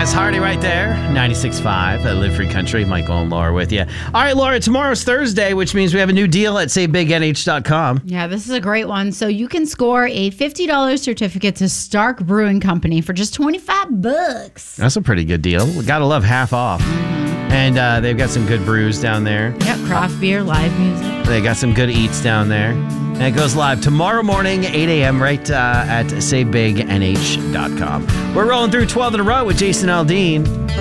Yes, Hardy right there. 96.5 at Live Free Country. Michael and Laura with you. All right, Laura, tomorrow's Thursday, which means we have a new deal at SaveBigNH.com. Yeah, this is a great one. So you can score a $50 certificate to Stark Brewing Company for just $25. That's a pretty good deal. We gotta love half off. And they've got some good brews down there. Yep, craft beer, live music. They got some good eats down there. And it goes live tomorrow morning, 8 a.m. right at SaveBigNH.com. We're rolling through 12 in a row with Jason Aldean.